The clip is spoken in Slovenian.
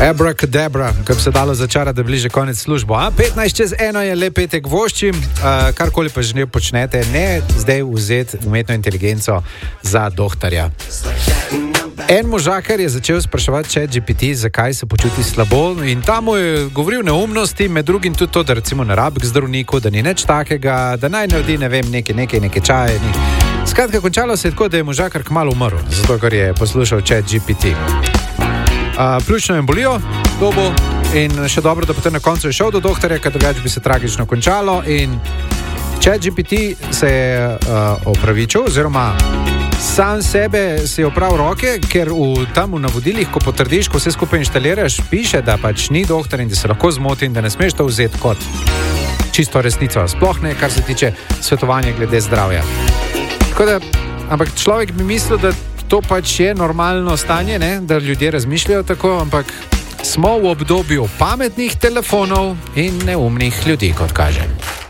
Abracadabra, kar bi se dalo začarati, da bliže konec službo. 15:01 je le petek voščim, karkoli pa že ne počnete, ne zdaj vzeti umetno inteligenco za dohtarja. En možakar je začel spraševati ChatGPT, zakaj se počuti slabo, in tam mu je govoril neumnosti, med drugim tudi to, da recimo ne rabi k zdravniku, da ni nič takega, da naj naredi, ne vem, nekaj čaje. Skratka, končalo se je tako, da je možakar kmalu umrl, zato ker je poslušal ChatGPT. Pljučno jim bolijo, dobo, in še dobro, da potem na koncu je šel do doktorja, ker drugače bi se tragično končalo, in ChatGPT se je opravičil, oziroma sam sebe si je opravil roke, ker tam v navodilih, ko potrdiš, ko vse skupaj inštaliraš, piše, da pač ni doktor in da se lahko zmoti in da ne smeš to vzeti kot čisto resnico, sploh ne, kar se tiče svetovanja glede zdravja. Tako da, ampak človek bi mislil, da to pač je normalno stanje, ne? Da ljudje razmišljajo tako, ampak smo v obdobju pametnih telefonov in neumnih ljudi, kot kaže.